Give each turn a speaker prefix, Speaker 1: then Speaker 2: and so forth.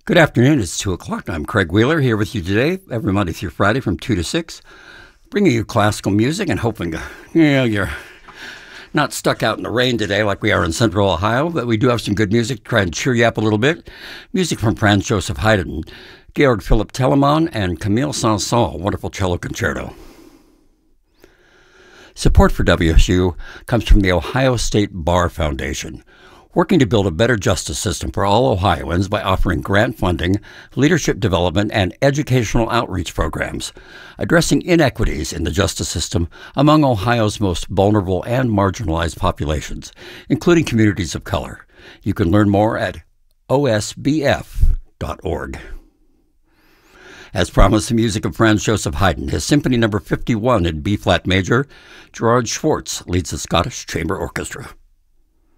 Speaker 1: Good afternoon. It's 2 o'clock. I'm Craig Wheeler here with you today, every Monday through Friday from 2 to 6, bringing you classical music and hoping you're not stuck out in the rain today like we are in central Ohio, but we do have some good music to try and cheer you up a little bit. Music from Franz Joseph Haydn, Georg Philipp Telemann, and Camille Saint-Saëns, wonderful cello concerto. Support for WSU comes from the Ohio State Bar Foundation, working to build a better justice system for all Ohioans by offering grant funding, leadership development, and educational outreach programs, addressing inequities in the justice system among Ohio's most vulnerable and marginalized populations, including communities of color. You can learn more at osbf.org. As promised, the music of Franz Joseph Haydn, his Symphony No. 51 in B-flat major. Gerard Schwartz leads the Scottish Chamber Orchestra.